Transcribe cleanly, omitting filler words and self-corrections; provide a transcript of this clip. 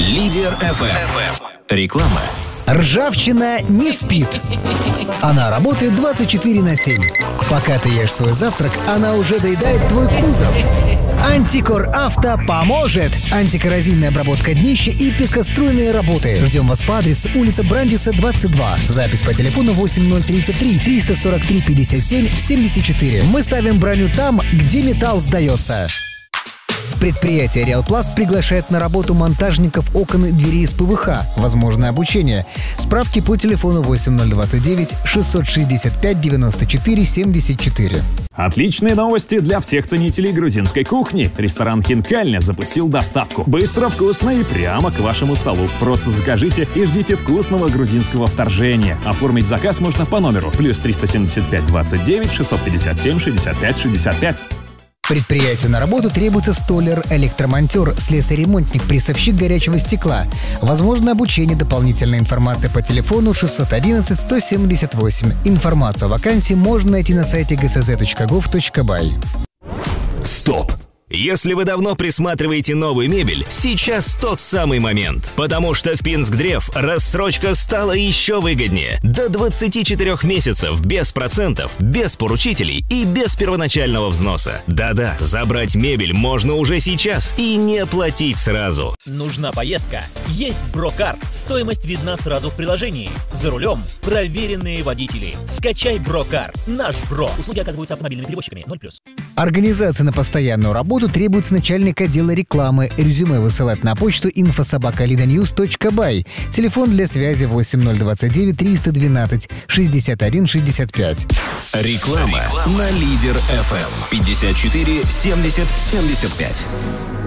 Лидер FM. Реклама. Ржавчина не спит. Она работает 24/7. Пока ты ешь свой завтрак, она уже доедает твой кузов. Антикор Авто поможет. Антикоррозийная обработка днища и пескоструйные работы. Ждем вас по адресу улица Брандиса, 22. Запись по телефону 8033 343 57 74. Мы ставим броню там, где металл сдается. Предприятие «Реалпласт» приглашает на работу монтажников окон и дверей из ПВХ. Возможно обучение. Справки по телефону 8029 665 94 74. Отличные новости для всех ценителей грузинской кухни. Ресторан «Хинкальня» запустил доставку. Быстро, вкусно и прямо к вашему столу. Просто закажите и ждите вкусного грузинского вторжения. Оформить заказ можно по номеру +375 29 657 65 65. Предприятию на работу требуется столяр, электромонтер, слесарь-ремонтник, прессовщик горячего стекла. Возможно обучение, дополнительная информация по телефону 611 178. Информацию о вакансии можно найти на сайте gsz.gov.by. Стоп! Если вы давно присматриваете новую мебель, сейчас тот самый момент. Потому что в Пинскдрев рассрочка стала еще выгоднее. До 24 месяцев без процентов, без поручителей и без первоначального взноса. Да-да, забрать мебель можно уже сейчас и не платить сразу. Нужна поездка? Есть Брокар. Стоимость видна сразу в приложении. За рулем проверенные водители. Скачай Брокар. Наш Бро. Услуги оказываются автомобильными перевозчиками. 0+. Организация на постоянную работу требуется начальник отдела рекламы. Резюме высылать на почту info@lidanews.by. Телефон для связи 8029 312 61 65. Реклама на Лидер FM 54 70 75.